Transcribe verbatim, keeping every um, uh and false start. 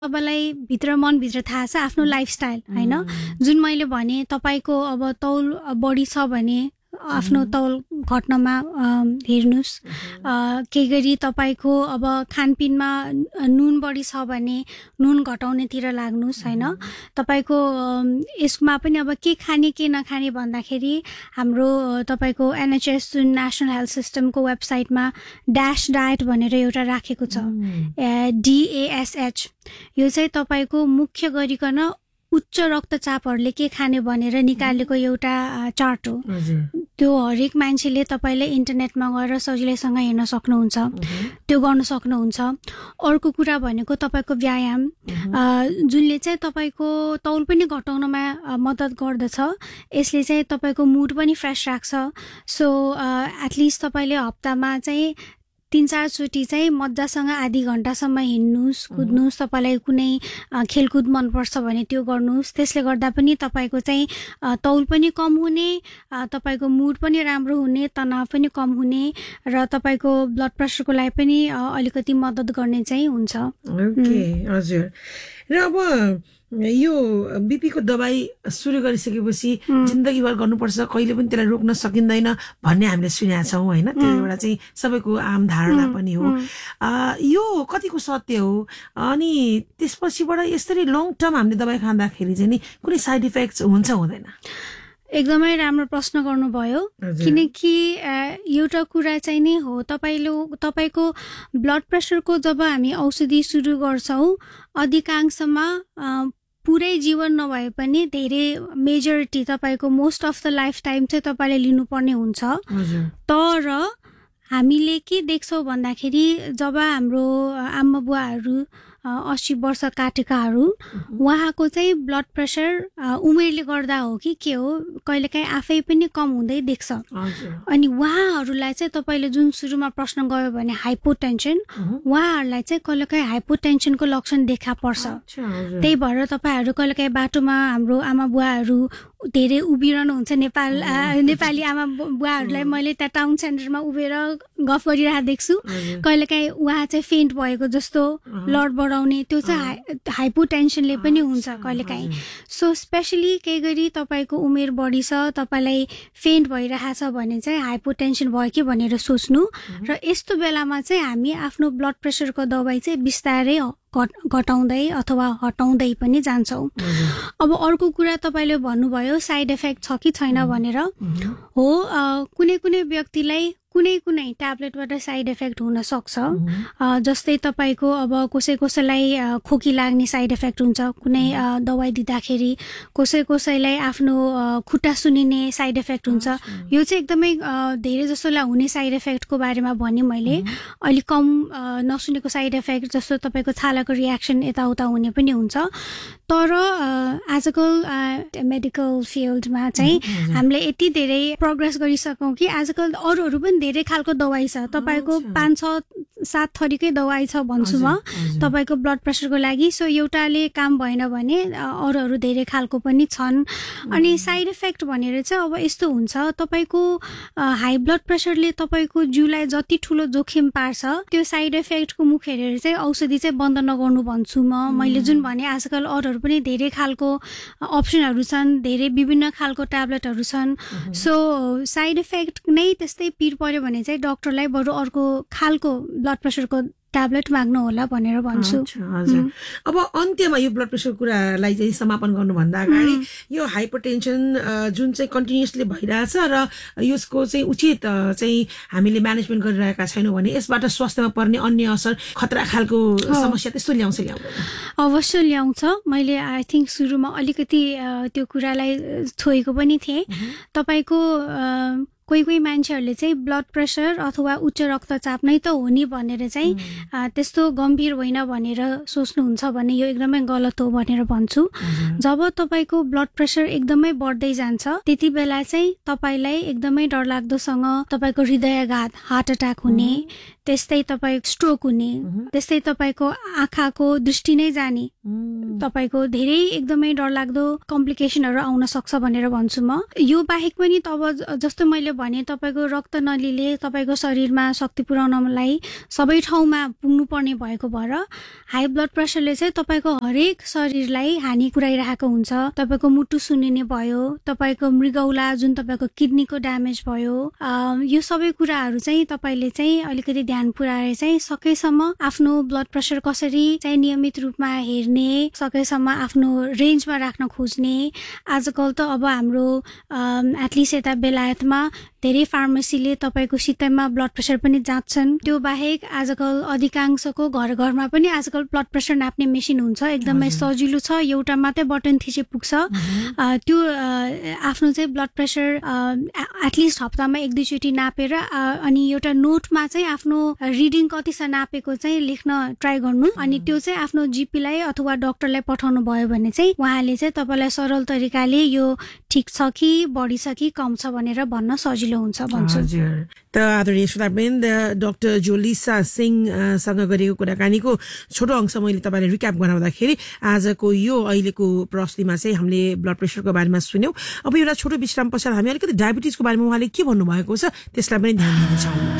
तपाईलाई भित्र मन भित्र थाहा छ आफ्नो लाइफस्टाइल हैन जुन मैले भने तपाईको अब तौल बढी छ भने आफ्नो तौल घट्नमा हेर्नुस् के गरी तपाईको अब खानपिनमा नुन बढी छ भने नुन घटाउनेतिर लाग्नुस् हैन तपाईको यसमा पनि अब के खाने के नखाने भन्दाखेरि हाम्रो तपाईको एनएचएस जुन नेशनल हेल्थ सिस्टमको वेबसाइटमा ड्याश डायट भनेर एउटा राखेको छ डीएएसएच यो चाहिँ तपाईको मुख्य गरिकन उच्च रक्तचापहरुले के खाने भनेर निकालेको एउटा चार्ट हो त्यो हरेक मान्छेले तपाईले इन्टरनेटमा गएर सजिलैसँग हेर्न सक्नुहुन्छ त्यो गर्न सक्नुहुन्छ अर्को कुरा भनेको तपाईको व्यायाम जुनले चाहिँ तपाईको तौल पनि घटाउनमा मद्दत गर्दछ यसले चाहिँ तपाईको मुड पनि फ्रेश राख्छ सो एटलिस्ट तपाईले हप्तामा चाहिँ तीन चार चोटी चाहिँ मज्जासँग आधी घण्टासम्म हिँड्नुस् कुद्नुस् तपाईलाई कुनै खेलकुद मन पर्छ भने त्यो गर्नुस् त्यसले गर्दा पनि तपाईको चाहिँ तौल पनि कम हुने तपाईको मुड पनि राम्रो हुने तनाव पनि कम हुने र तपाईको ब्लड प्रेसरको लागि पनि अलिकति मद्दत गर्ने चाहिँ हुन्छ ओके हजुर र अब यो बीपी को दबाई सुरु गरिसकेपछि जिन्दगीभर गर्नुपर्छ कहिले पनि त्यसलाई रोक्न सकिँदैन भन्ने हामीले सुनेका छौं हैन त्यो एउटा चाहिँ सबैको आम धारणा पनि हो यो कतिको सत्य हो अनि त्यसपछिबाट यसरी लङ टर्म हामीले दबाई खाँदाखेरि चाहिँ नि कुनै साइड इफेक्ट्स हुन्छ हुँदैन एकदमै राम्रो प्रश्न गर्नुभयो किनकि एउटा कुरा चाहिँ नि हो तपाईले तपाईको ब्लड प्रेसरको जब हामी औषधि सुरु गर्छौं अधिकांशमा पुरै जीवन नभए पनि धेरै मेजोरिटी तपाईको most of the life time चाहिँ तपाईले लिनुपर्ने हुन्छ तर हामीले के देख्छौं भन्दाखेरि जब हाम्रो आमा बुवाहरु अस्सी वर्ष काटेकाहरु उहाँको चाहिँ ब्लड प्रेसर उमेरले गर्दा हो कि के हो कहिलेकाहीँ आफै पनि कम हुँदै देख्छ अनि उहाँहरुलाई चाहिँ तपाईले जुन सुरुमा प्रश्न गर्यो भने हाइपोटेन्सन उहाँहरुलाई चाहिँ कहिलेकाहीँ हाइपोटेन्सनको लक्षण देखा पर्छ त्यही भएर तपाईहरु कहिलेकाहीँ बाटोमा हाम्रो आमा बुवाहरु धेरै उभिरहनु हुन्छ नेपाल नेपाली आमा बुवाहरुलाई मैले त्यहाँ टाउन सेन्टरमा उभिएर गफ गरिरहेको देख्छु कहिलेकाहीँ उहाँ चाहिँ फेन्ट भएको जस्तो ब्लड बढाउने त्यो चाहिँ हाइपोटेन्सनले पनि हुन्छ कहिलेकाहीँ सो स्पेशली के गरी तपाईको उमेर बढी छ तपाईलाई फेन्ट भइरहेको छ भने चाहिँ हाइपोटेन्सन भयो कि भनेर सोच्नु र यस्तो बेलामा चाहिँ हामी आफ्नो ब्लड प्रेसरको दबाई चाहिँ बिस्तारै घटाउँदै अथवा हटाउँदै पनि जान्छौं अब अर्को कुरा तपाईले भन्नुभयो साइड इफेक्ट छ कि छैन भनेर हो कुनै कुनै व्यक्तिलाई कुनै कुनै ट्याब्लेटबाट साइड इफेक्ट हुन सक्छ जस्तै तपाईको अब कसै कसैलाई खोकी लाग्ने साइड इफेक्ट हुन्छ कुनै दबाई दिँदाखेरि कसै कसैलाई आफ्नो खुट्टा सुनिने साइड इफेक्ट हुन्छ यो चाहिँ एकदमै धेरै जसोलाई हुने साइड इफेक्टको बारेमा भने मैले अलि कम नसुनेको साइड इफेक्ट जस्तो तपाईको छालाको रियाक्सन यताउता हुने पनि हुन्छ तर आजकल मेडिकल फिल्डमा चाहिँ हामीले यति धेरै प्रोग्रेस गरिसक्यौं कि आजकल अरूहरु पनि धेरै खालको दबाई छ तपाईको पाँच छ सात थरीकै दबाई छ भन्छु म तपाईको ब्लड प्रेसरको लागि सो एउटाले काम भएन भने अरूहरु धेरै खालको पनि छन् अनि साइड इफेक्ट भनेर चाहिँ अब यस्तो हुन्छ तपाईको हाई ब्लड प्रेसरले तपाईको जिउलाई जति ठूलो जोखिम पार्छ त्यो साइड इफेक्टको मुख हेरेर चाहिँ औषधि चाहिँ बन्द नगर्नु भन्छु म मैले जुन भने आजकल अरूहरु पनि धेरै खालको अप्सनहरु छन् धेरै विभिन्न खालको ट्याब्लेटहरु छन् सो साइड इफेक्ट नै त्यस्तै पिर पर्यो भने चाहिँ डाक्टरलाई बरु अर्को खालको ब्लड प्रेसरको ट्याब्लेट माग्नु होला भनेर भन्छु हजुर अब अन्त्यमा यो ब्लड प्रेसर कुरालाई चाहिँ समापन गर्नु भन्दा अगाडि यो हाइपरटेन्सन जुन चाहिँ कन्टिन्युअसली भइराछ र यसको चाहिँ उचित चाहिँ हामीले म्यानेजमेन्ट गरिरहेका छैनौं भने यसबाट स्वास्थ्यमा पर्ने अन्य असर खतरा खालको समस्या त्यस्तो ल्याउँछ ल्याउँदैन अवश्य ल्याउँछ मैले आई थिंक सुरुमा अलिकति त्यो कुरालाई छोएको पनि थिए तपाईको कोही कोही मान्छेहरुले चाहिँ ब्लड प्रेसर अथवा उच्च रक्तचाप नै त हो नि भनेर चाहिँ त्यस्तो गम्भीर होइन भनेर सोच्नुहुन्छ भने यो एकदमै गलत हो भनेर भन्छु जब तपाईको ब्लड प्रेसर एकदमै बढ्दै जान्छ त्यति बेला चाहिँ तपाईलाई एकदमै डरलाग्दोसँग तपाईको हृदयाघात हार्ट अट्याक हुने त्यस्तै तपाईको स्ट्रोक हुने त्यस्तै तपाईको आँखाको दृष्टि नै जाने तपाईको धेरै एकदमै डरलाग्दो कम्प्लिकेसनहरू आउन सक्छ भनेर भन्छु म। यो बाहेक पनि तब जस्तो मैले भने तपाईको रक्त नलीले तपाईको शरीरमा शक्ति पुर्याउनलाई सबै ठाउँमा पुग्नु पर्ने भएको भएर हाई ब्लड प्रेसरले चाहिँ तपाईको हरेक शरीरलाई हानि पुर्याइरहेको हुन्छ। तपाईको मुटु सुन्निने भयो, तपाईको मृगौला जुन तपाईको किडनीको ड्यामेज भयो, यो सबै कुराहरू चाहिँ तपाईले चाहिँ अलिकति ध्यान पुर्याएर चाहिँ सकेसम्म आफ्नो ब्लड प्रेसर कसरी चाहिँ नियमित रूपमा हेर्ने, सकेसम्म आफ्नो रेन्जमा राख्न खोज्ने। आजकल त अब हाम्रो एटलिस्ट यता बेलायतमा धेरै फार्मेसीले तपाईको सितैमा ब्लड प्रेसर पनि जाँच्छन्। त्यो बाहेक आजकल अधिकांशको घर घरमा पनि आजकल ब्लड प्रेसर नाप्ने मेसिन हुन्छ, एकदमै सजिलो छ, एउटा मात्रै बटन थिचे पुग्छ। त्यो आफ्नो चाहिँ ब्लड प्रेसर एटलिस्ट हप्तामा एक दुईचोटि नापेर अनि एउटा नोटमा चाहिँ आफ्नो रिडिङ कति छ नापेको चाहिँ लेख्न ट्राई गर्नु, अनि त्यो चाहिँ आफ्नो जिपीलाई अथवा डाक्टरलाई पठाउनु भयो भने चाहिँ उहाँले चाहिँ तपाईँलाई सरल तरिकाले यो ठिक छ कि बढी छ कि कम छ भनेर भन्न सजिलो हुन्छ भन्छु। त आदरणीय श्रोतावृन्द, डाक्टर जोलिसा सिंहसँग गरेको कुराकानीको छोटो अंश मैले तपाईँलाई रिक्याप गराउँदाखेरि आजको यो अहिलेको प्रश्नमा चाहिँ हामीले ब्लड प्रेसरको बारेमा सुन्यौं। अब एउटा छोटो विश्राम पश्चात हामी अलिकति डायबिटिजको बारेमा उहाँले के भन्नुभएको छ त्यसलाई पनि ध्यान दिनेछौँ।